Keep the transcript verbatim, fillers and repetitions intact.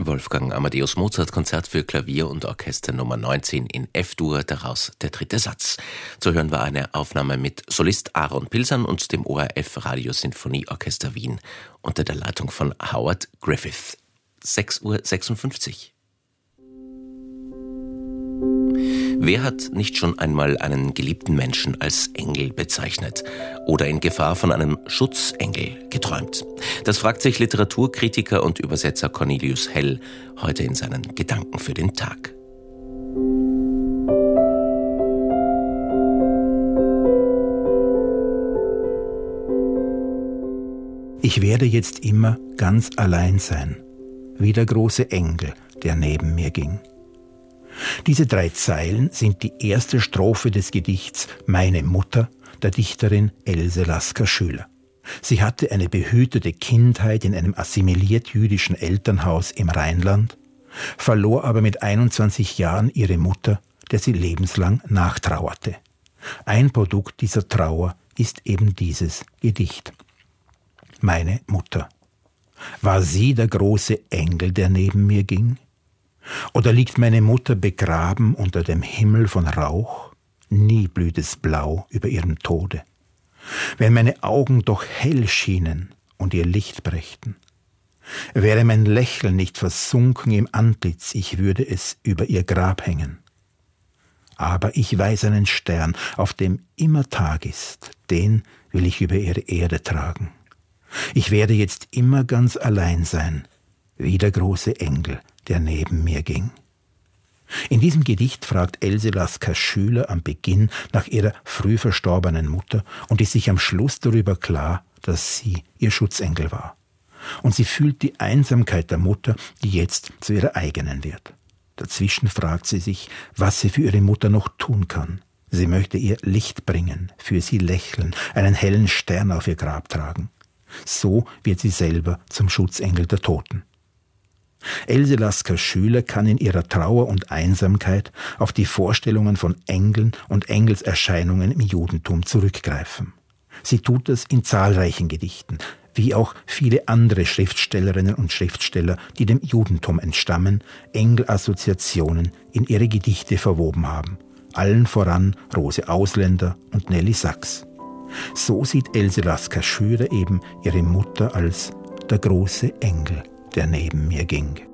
Wolfgang Amadeus Mozart Konzert für Klavier und Orchester Nummer neunzehn in F-Dur, daraus der dritte Satz. Zu hören war eine Aufnahme mit Solist Aaron Pilsan und dem O R F Radiosinfonieorchester Wien unter der Leitung von Howard Griffith. sechs Uhr sechsundfünfzig. Wer hat nicht schon einmal einen geliebten Menschen als Engel bezeichnet oder in Gefahr von einem Schutzengel geträumt? Das fragt sich Literaturkritiker und Übersetzer Cornelius Hell heute in seinen Gedanken für den Tag. Ich werde jetzt immer ganz allein sein, wie der große Engel, der neben mir ging. Diese drei Zeilen sind die erste Strophe des Gedichts Meine Mutter der Dichterin Else Lasker-Schüler. Sie hatte eine behütete Kindheit in einem assimiliert-jüdischen Elternhaus im Rheinland, verlor aber mit einundzwanzig Jahren ihre Mutter, der sie lebenslang nachtrauerte. Ein Produkt dieser Trauer ist eben dieses Gedicht. Meine Mutter. War sie der große Engel, der neben mir ging? Oder liegt meine Mutter begraben unter dem Himmel von Rauch? Nie blüht es blau über ihrem Tode. Wenn meine Augen doch hell schienen und ihr Licht brächten, wäre mein Lächeln nicht versunken im Antlitz, ich würde es über ihr Grab hängen. Aber ich weiß einen Stern, auf dem immer Tag ist, den will ich über ihre Erde tragen. Ich werde jetzt immer ganz allein sein, wie der große Engel, der neben mir ging. In diesem Gedicht fragt Else Lasker-Schüler am Beginn nach ihrer früh verstorbenen Mutter und ist sich am Schluss darüber klar, dass sie ihr Schutzengel war. Und sie fühlt die Einsamkeit der Mutter, die jetzt zu ihrer eigenen wird. Dazwischen fragt sie sich, was sie für ihre Mutter noch tun kann. Sie möchte ihr Licht bringen, für sie lächeln, einen hellen Stern auf ihr Grab tragen. So wird sie selber zum Schutzengel der Toten. Else Lasker-Schüler kann in ihrer Trauer und Einsamkeit auf die Vorstellungen von Engeln und Engelserscheinungen im Judentum zurückgreifen. Sie tut das in zahlreichen Gedichten, wie auch viele andere Schriftstellerinnen und Schriftsteller, die dem Judentum entstammen, Engelassoziationen in ihre Gedichte verwoben haben. Allen voran Rose Ausländer und Nelly Sachs. So sieht Else Lasker-Schüler eben ihre Mutter als der große Engel, der neben mir ging.